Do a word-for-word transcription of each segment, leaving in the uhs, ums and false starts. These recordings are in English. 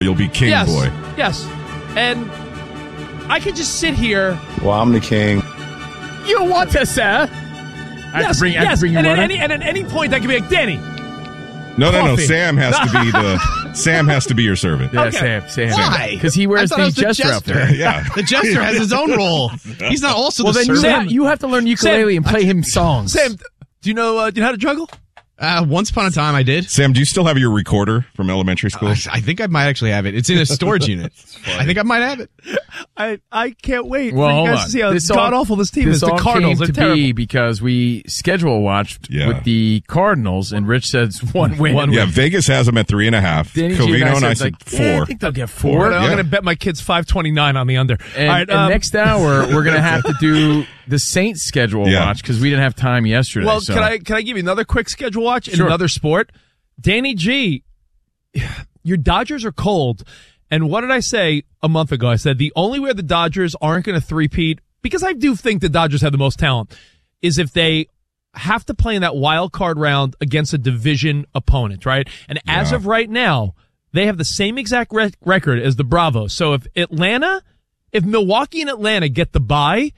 you'll be king yes, boy. Yes. And I could just sit here. Well, I'm the king. You want to, sir? I yes, have to bring, I yes. have to bring you and, at water. any, and at any point, that could be like, Danny. No, no, no. Coffee. Sam has to be the Sam has to be your servant. Yeah, Okay. Sam. Sam. Why? Because he wears I thought the I was the jester up there. Yeah. The jester has his own role. He's not also Well, the then you servant. have, you have to learn ukulele and play him songs. Sam, do you know, uh, do you know how to juggle? Uh, once upon a time, I did. Sam, do you still have your recorder from elementary school? Uh, I think I might actually have it. It's in a storage unit. I think I might have it. I I can't wait Well, for you hold guys on. to see how This god all- awful this team this is. The all Cardinals came are to terrible. be because we schedule watched Yeah. with the Cardinals, and Rich says one win. One yeah, Vegas has them at three and a half. Danny G Covino and I said, said like, four. yeah, I think they'll get four. Four. Yeah. I'm going to bet my kids five twenty-nine on the under. And, All right, and um, next hour, we're going to have to do the Saints schedule Yeah. watch because we didn't have time yesterday. Well, so. can I can I give you another quick schedule watch in Sure. another sport? Danny G, your Dodgers are cold. And what did I say a month ago? I said the only way the Dodgers aren't going to three-peat, because I do think the Dodgers have the most talent, is if they have to play in that wild card round against a division opponent, right? And as Yeah. of right now, they have the same exact rec- record as the Bravos. So if Atlanta, if Milwaukee and Atlanta get the bye,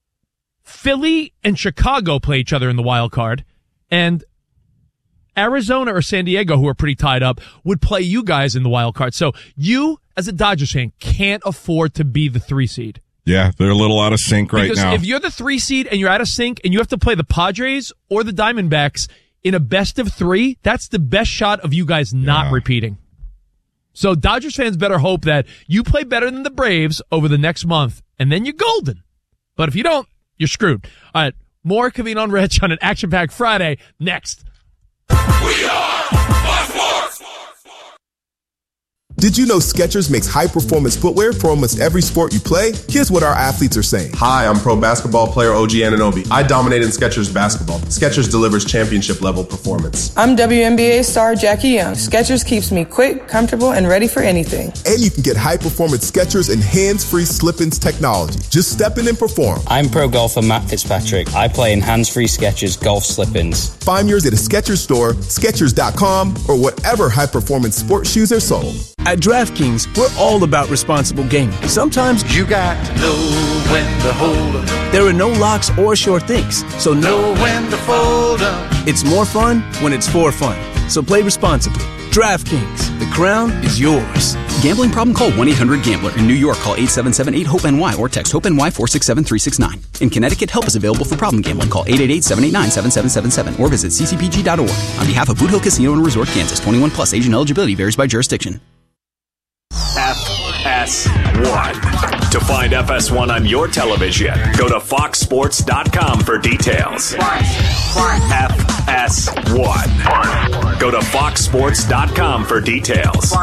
Philly and Chicago play each other in the wild card, and Arizona or San Diego, who are pretty tied up, would play you guys in the wild card. So you, as a Dodgers fan, can't afford to be the three seed. Yeah, they're a little out of sync right Because now. if you're the three seed and you're out of sync and you have to play the Padres or the Diamondbacks in a best of three, that's the best shot of you guys not Yeah. repeating. So Dodgers fans better hope that you play better than the Braves over the next month, and then you're golden. But if you don't, you're screwed. All right, more Covino and Rich on an action-packed Friday next. We are Fox Sports. Did you know Skechers makes high-performance footwear for almost every sport you play? Here's what our athletes are saying. Hi, I'm pro basketball player O G Anunoby. I dominate in Skechers basketball. Skechers delivers championship-level performance. I'm W N B A star Jackie Young. Skechers keeps me quick, comfortable, and ready for anything. And you can get high-performance Skechers and hands-free slip-ins technology. Just step in and perform. I'm pro golfer Matt Fitzpatrick. I play in hands-free Skechers golf slip-ins. Find yours at a Skechers store, Skechers dot com, or whatever high-performance sports shoes are sold. At DraftKings, we're all about responsible gaming. Sometimes You got to know when to hold up. there are no locks or sure things, so Know no, when to fold up. it's more fun when it's for fun. So play responsibly. DraftKings, the crown is yours. Gambling problem? Call one eight hundred gambler. In New York, call eight seven seven eight hope N Y or text HOPE-NY four six seven three six nine. In Connecticut, help is available for problem gambling. Call eight eight eight seven eight nine seven seven seven seven or visit c c p g dot org. On behalf of Boot Hill Casino and Resort, Kansas, twenty-one plus, age and eligibility varies by jurisdiction. F S one. To find F S one on your television, go to fox sports dot com for details. F S one. Go to fox sports dot com for details.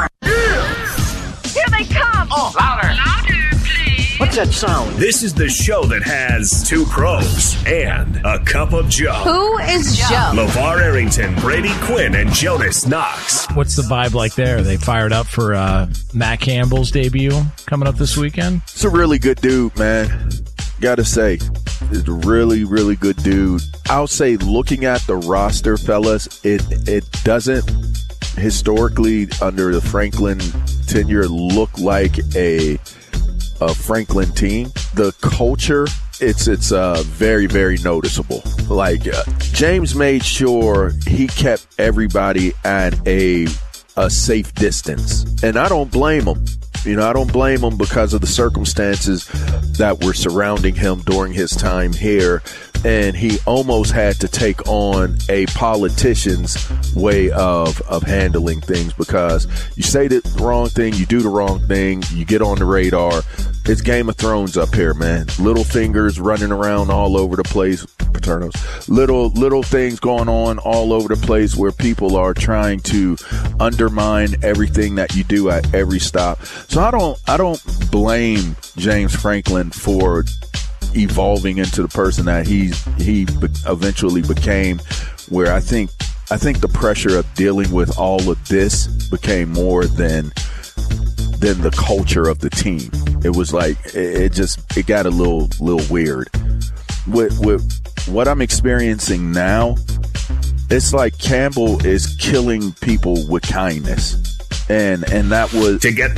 Here they come! Oh, louder! Louder, please! What's that sound? This is the show that has two pros and a cup of Joe. Who is Joe? LeVar Arrington, Brady Quinn, and Jonas Knox. What's the vibe like there? Are they fired up for uh, Matt Campbell's debut coming up this weekend? It's a really good dude, man. Gotta say, it's a really, really good dude. I'll say, looking at the roster, fellas, it it doesn't historically under the Franklin tenure look like a a Franklin team. The culture, it's it's uh very, very noticeable. Like uh, James made sure he kept everybody at a a safe distance, and I don't blame him. You know, I don't blame him because of the circumstances that were surrounding him during his time here. And he almost had to take on a politician's way of, of handling things, because you say the wrong thing, you do the wrong thing, you get on the radar. It's Game of Thrones up here, man. Little fingers running around all over the place. Paternos. Little, little things going on all over the place where people are trying to undermine everything that you do at every stop. So I don't, I don't blame James Franklin for evolving into the person that he he be- eventually became, where I think I think the pressure of dealing with all of this became more than than the culture of the team. It was like it, it just it got a little little weird. With with what I'm experiencing now, it's like Campbell is killing people with kindness, and and that was to get